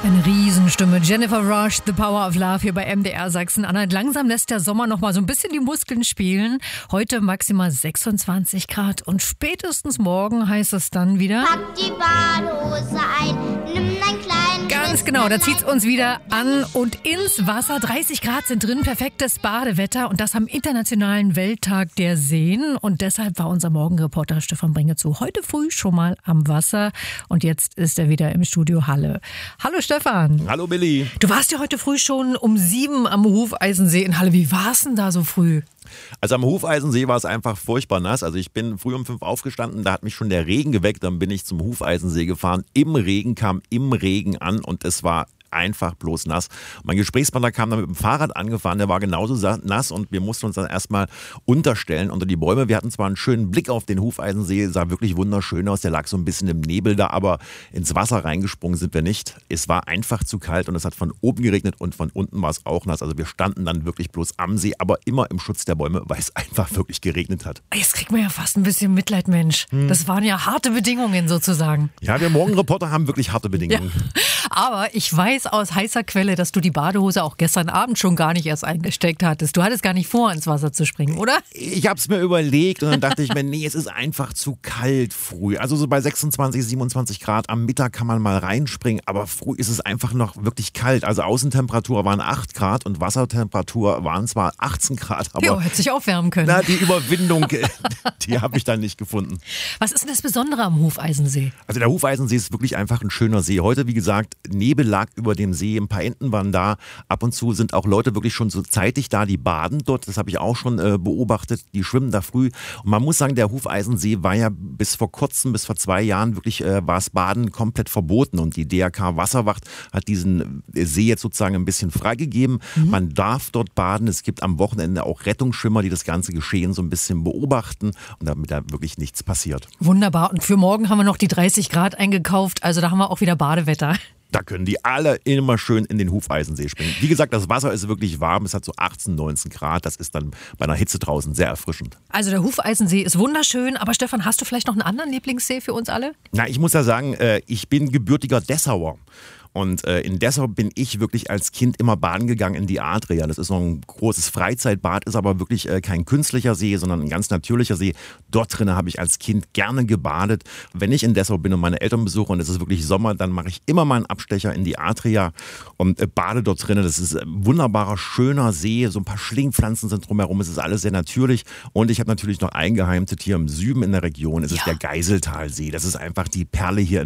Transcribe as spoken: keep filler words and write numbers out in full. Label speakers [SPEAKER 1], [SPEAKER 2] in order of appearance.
[SPEAKER 1] Eine Riesenstimme. Jennifer Rush, The Power of Love hier bei M D R Sachsen-Anhalt. Langsam lässt der Sommer noch mal so ein bisschen die Muskeln spielen. Heute maximal sechsundzwanzig Grad und spätestens morgen heißt es dann wieder...
[SPEAKER 2] Pack die Badehose ein, nimm dein kleinen...
[SPEAKER 1] Ganz genau, da zieht's uns wieder an und ins Wasser. dreißig Grad sind drin, perfektes Badewetter und das am Internationalen Welttag der Seen. Und deshalb war unser Morgenreporter Stefan Bringezu heute früh schon mal am Wasser. Und jetzt ist er wieder im Studio Halle. Hallo Stefan.
[SPEAKER 3] Hallo Billy.
[SPEAKER 1] Du warst ja heute früh schon um sieben am Hufeisensee in Halle. Wie war's denn da so früh?
[SPEAKER 3] Also am Hufeisensee war es einfach furchtbar nass. Also ich bin früh um fünf aufgestanden, da hat mich schon der Regen geweckt. Dann bin ich zum Hufeisensee gefahren. Im Regen, kam im Regen an und es war einfach bloß nass. Mein Gesprächspartner kam dann mit dem Fahrrad angefahren, der war genauso nass und wir mussten uns dann erstmal unterstellen unter die Bäume. Wir hatten zwar einen schönen Blick auf den Hufeisensee, sah wirklich wunderschön aus, der lag so ein bisschen im Nebel da, aber ins Wasser reingesprungen sind wir nicht. Es war einfach zu kalt und es hat von oben geregnet und von unten war es auch nass. Also wir standen dann wirklich bloß am See, aber immer im Schutz der Bäume, weil es einfach wirklich geregnet hat.
[SPEAKER 1] Jetzt kriegt man ja fast ein bisschen Mitleid, Mensch. Hm. Das waren ja harte Bedingungen sozusagen.
[SPEAKER 3] Ja, wir Morgenreporter haben wirklich harte Bedingungen.
[SPEAKER 1] Ja. Aber ich weiß aus heißer Quelle, dass du die Badehose auch gestern Abend schon gar nicht erst eingesteckt hattest. Du hattest gar nicht vor, ins Wasser zu springen, oder?
[SPEAKER 3] Ich habe es mir überlegt und dann dachte ich mir, nee, es ist einfach zu kalt früh. Also so bei sechsundzwanzig, siebenundzwanzig Grad am Mittag kann man mal reinspringen, aber früh ist es einfach noch wirklich kalt. Also Außentemperatur waren acht Grad und Wassertemperatur waren zwar achtzehn Grad, aber
[SPEAKER 1] jo, hätte sich aufwärmen können.
[SPEAKER 3] Na, die Überwindung, die habe ich dann nicht gefunden.
[SPEAKER 1] Was ist denn das Besondere am Hufeisensee?
[SPEAKER 3] Also der Hufeisensee ist wirklich einfach ein schöner See. Heute, wie gesagt, Nebel lag über dem See, ein paar Enten waren da. Ab und zu sind auch Leute wirklich schon so zeitig da, die baden dort. Das habe ich auch schon äh, beobachtet. Die schwimmen da früh. Und man muss sagen, der Hufeisensee war ja bis vor kurzem, bis vor zwei Jahren wirklich, äh, war das Baden komplett verboten. Und die D R K Wasserwacht hat diesen See jetzt sozusagen ein bisschen freigegeben. Mhm. Man darf dort baden. Es gibt am Wochenende auch Rettungsschwimmer, die das ganze Geschehen so ein bisschen beobachten und damit da wirklich nichts passiert.
[SPEAKER 1] Wunderbar. Und für morgen haben wir noch die dreißig Grad eingekauft. Also da haben wir auch wieder Badewetter.
[SPEAKER 3] Da können die alle immer schön in den Hufeisensee springen. Wie gesagt, das Wasser ist wirklich warm. Es hat so achtzehn, neunzehn Grad. Das ist dann bei einer Hitze draußen sehr erfrischend.
[SPEAKER 1] Also der Hufeisensee ist wunderschön. Aber Stefan, hast du vielleicht noch einen anderen Lieblingssee für uns alle?
[SPEAKER 3] Na, ich muss ja sagen, ich bin gebürtiger Dessauer. Und äh, in Dessau bin ich wirklich als Kind immer baden gegangen in die Adria. Das ist so ein großes Freizeitbad, ist aber wirklich äh, kein künstlicher See, sondern ein ganz natürlicher See. Dort drinnen habe ich als Kind gerne gebadet. Wenn ich in Dessau bin und meine Eltern besuche und es ist wirklich Sommer, dann mache ich immer mal einen Abstecher in die Adria und äh, bade dort drinnen. Das ist ein wunderbarer, schöner See. So ein paar Schlingpflanzen sind drumherum. Es ist alles sehr natürlich. Und ich habe natürlich noch einen Geheimtipp hier im Süden in der Region. Es ist ja der Geiseltalsee. Das ist einfach die Perle hier